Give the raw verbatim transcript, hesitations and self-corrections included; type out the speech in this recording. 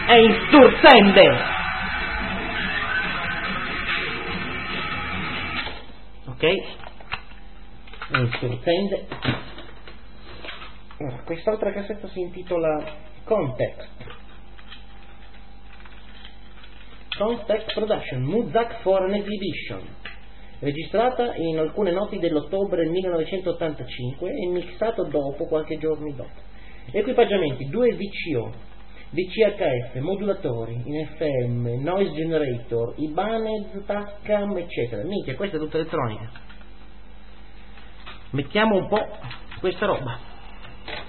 è in Sturzende. Ok? È in Sturzende. Allora, quest'altra cassetta si intitola Context. Context Production, Muzak for an Exhibition, registrata in alcune notti dell'ottobre millenovecentottantacinque e mixato dopo, qualche giorno dopo. Equipaggiamenti: due V C O, V C H F, modulatori in F M, noise generator, Ibanez, Tascam, eccetera. Minchia, questa è tutta elettronica. Mettiamo un po' questa roba.